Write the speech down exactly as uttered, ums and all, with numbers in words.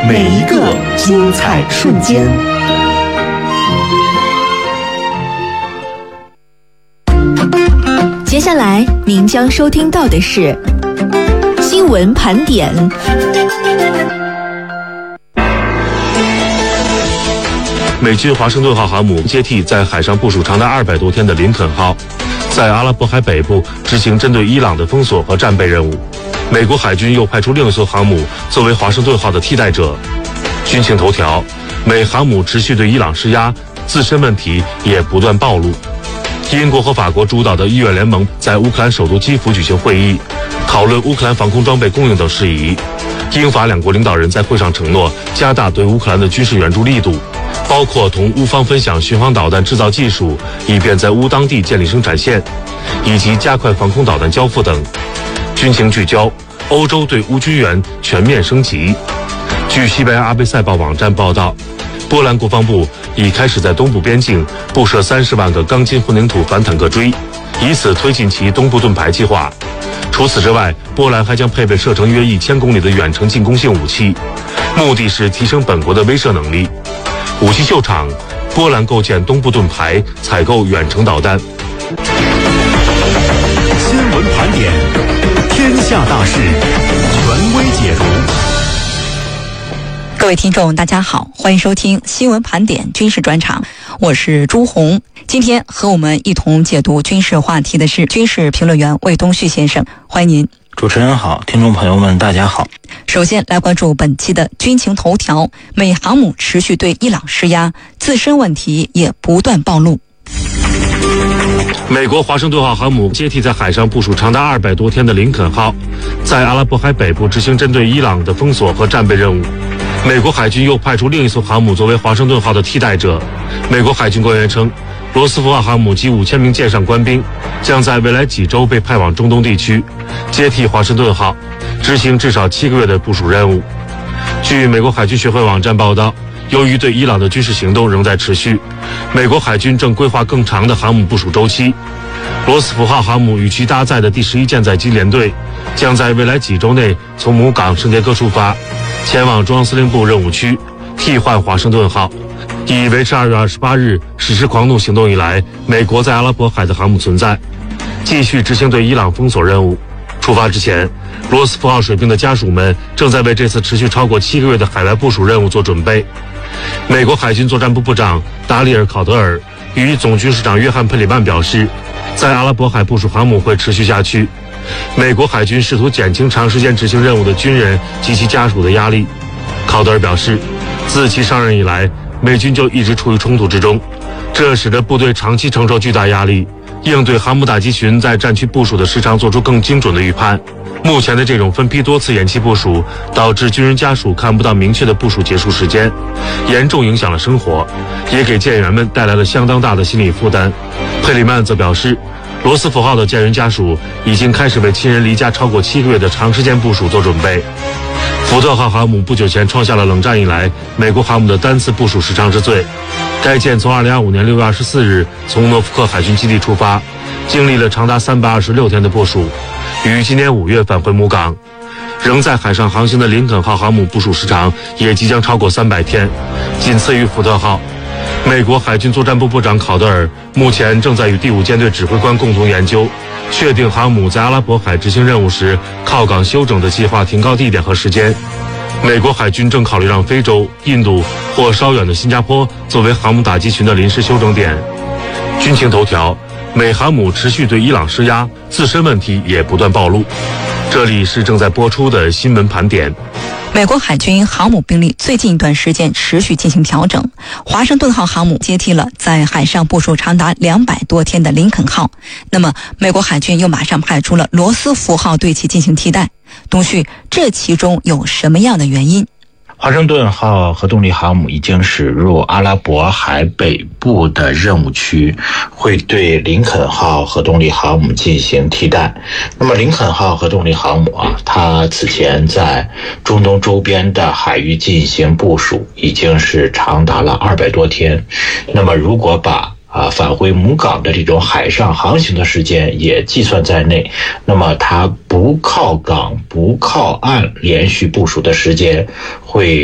每一个精彩瞬间。 接下来您将收听到的是新闻盘点。 美军华盛顿号航母接替在海上部署长达二百多天的林肯号，在阿拉伯海北部执行针对伊朗的封锁和战备任务。美国海军又派出另一艘航母作为华盛顿号的替代者。军情头条：美航母持续对伊朗施压，自身问题也不断暴露。英国和法国主导的议院联盟在乌克兰首都基辅举行会议，讨论乌克兰防空装备供应等事宜。英法两国领导人在会上承诺加大对乌克兰的军事援助力度，包括同乌方分享巡航导弹制造技术，以便在乌当地建立生产线，以及加快防空导弹交付等。军情聚焦：欧洲对乌军援全面升级。据西班牙阿贝塞报网站报道，波兰国防部已开始在东部边境布设三十万个钢筋混凝土反坦克锥，以此推进其东部盾牌计划。除此之外，波兰还将配备射程约一千公里的远程进攻性武器，目的是提升本国的威慑能力。武器秀场，波兰构建东部盾牌，采购远程导弹。 新闻盘点，天下大事，权威解读。 各位听众大家好，欢迎收听新闻盘点军事专场，我是朱红。今天和我们一同解读军事话题的是军事评论员魏东旭先生，欢迎您。 主持人好，听众朋友们大家好。 首先来关注本期的军情头条：美航母持续对伊朗施压，自身问题也不断暴露。 美国华盛顿号航母接替在海上部署长达二百多天的林肯号，在阿拉伯海北部执行针对伊朗的封锁和战备任务。美国海军又派出另一艘航母作为华盛顿号的替代者。美国海军官员称，罗斯福号航母及五千名舰上官兵将在未来几周被派往中东地区，接替华盛顿号，执行至少七个月的部署任务。据美国海军学会网站报道，由于对伊朗的军事行动仍在持续，美国海军正规划更长的航母部署周期。罗斯福号航母与其搭载的第十一舰载机联队将在未来几周内从母港圣迭戈出发，前往中央司令部任务区，替换华盛顿号，以维持二月二十八日实施狂怒行动以来美国在阿拉伯海的航母存在，继续执行对伊朗封锁任务。出发之前，罗斯福号水兵的家属们正在为这次持续超过七个月的海外部署任务做准备。美国海军作战部部长达里尔·考德尔与总军事长约翰·佩里曼表示，在阿拉伯海部署航母会持续下去。美国海军试图减轻长时间执行任务的军人及其家属的压力。考德尔表示，自其上任以来，美军就一直处于冲突之中，这使得部队长期承受巨大压力，应对航母打击群在战区部署的时长做出更精准的预判。目前的这种分批多次延期部署，导致军人家属看不到明确的部署结束时间，严重影响了生活，也给舰员们带来了相当大的心理负担。佩里曼则表示，罗斯福号的舰员家属已经开始为亲人离家超过七个月的长时间部署做准备。福特号航母不久前创下了冷战以来美国航母的单次部署时长之最。该舰从二零二五年六月二十四日从诺福克海军基地出发，经历了长达三百二十六天的部署，于今年五月返回母港。仍在海上航行的林肯号航母部署时长也即将超过三百天，仅次于福特号。美国海军作战部部长考德尔目前正在与第五舰队指挥官共同研究，确定航母在阿拉伯海执行任务时靠港休整的计划停靠地点和时间。美国海军正考虑让非洲、印度或稍远的新加坡作为航母打击群的临时休整点。军情头条：美航母持续对伊朗施压，自身问题也不断暴露。这里是正在播出的新闻盘点。 美国海军航母兵力最近一段时间持续进行调整，华盛顿号航母接替了在海上部署长达两百多天的林肯号，那么美国海军又马上派出了罗斯福号对其进行替代。东旭，这其中有什么样的原因？ 华盛顿号核动力航母已经驶入阿拉伯海北部的任务区，会对林肯号核动力航母进行替代。那么林肯号核动力航母啊，它此前在中东周边的海域进行部署，已经是长达了二百多天。那么如果把啊，返回母港的这种海上航行的时间也计算在内，那么它不靠港、不靠岸连续部署的时间会